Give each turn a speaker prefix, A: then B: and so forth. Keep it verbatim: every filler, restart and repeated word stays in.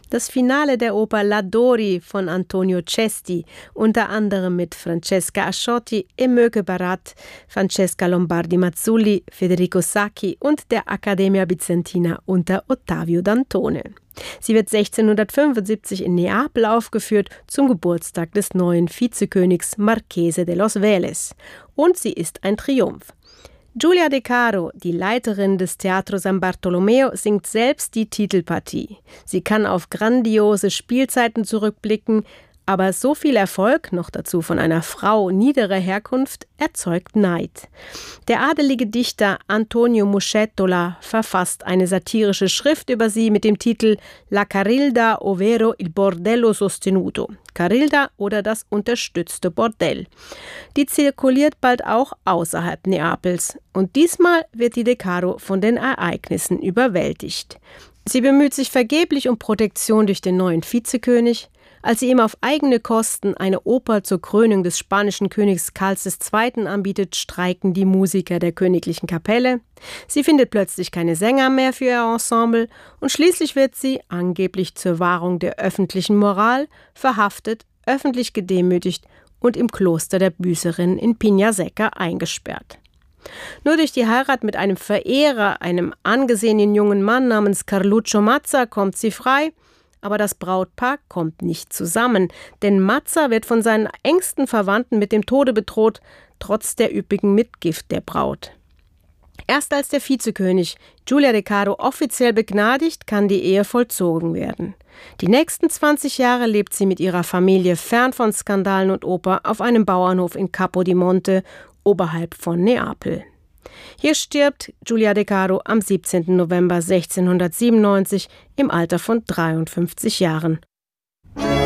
A: Das Finale der Oper La Dori von Antonio Cesti, unter anderem mit Francesca Asciotti, Emöke Barat, Francesca Lombardi-Mazzulli, Federico Sacchi und der Accademia Bizantina unter Ottavio Dantone. Sie wird sechzehnhundertfünfundsiebzig in Neapel aufgeführt zum Geburtstag des neuen Vizekönigs Marchese de los Vélez. Und sie ist ein Triumph. Giulia De Caro, die Leiterin des Teatro San Bartolomeo, singt selbst die Titelpartie. Sie kann auf grandiose Spielzeiten zurückblicken, aber so viel Erfolg, noch dazu von einer Frau niederer Herkunft, erzeugt Neid. Der adelige Dichter Antonio Muschettola verfasst eine satirische Schrift über sie mit dem Titel La Carilda ovvero il bordello sostenuto. Carilda oder das unterstützte Bordell. Die zirkuliert bald auch außerhalb Neapels. Und diesmal wird die De Caro von den Ereignissen überwältigt. Sie bemüht sich vergeblich um Protektion durch den neuen Vizekönig. Als sie ihm auf eigene Kosten eine Oper zur Krönung des spanischen Königs Karls der Zweite anbietet, streiken die Musiker der königlichen Kapelle. Sie findet plötzlich keine Sänger mehr für ihr Ensemble und schließlich wird sie, angeblich zur Wahrung der öffentlichen Moral, verhaftet, öffentlich gedemütigt und im Kloster der Büßerinnen in Pigna Secca eingesperrt. Nur durch die Heirat mit einem Verehrer, einem angesehenen jungen Mann namens Carluccio Mazza, kommt sie frei. Aber das Brautpaar kommt nicht zusammen, denn Mazza wird von seinen engsten Verwandten mit dem Tode bedroht, trotz der üppigen Mitgift der Braut. Erst als der Vizekönig Giulia De Caro offiziell begnadigt, kann die Ehe vollzogen werden. Die nächsten zwanzig Jahre lebt sie mit ihrer Familie fern von Skandalen und Oper auf einem Bauernhof in Capodimonte, oberhalb von Neapel. Hier stirbt Giulia De Caro am siebzehnten November sechzehnhundertsiebenundneunzig im Alter von dreiundfünfzig Jahren.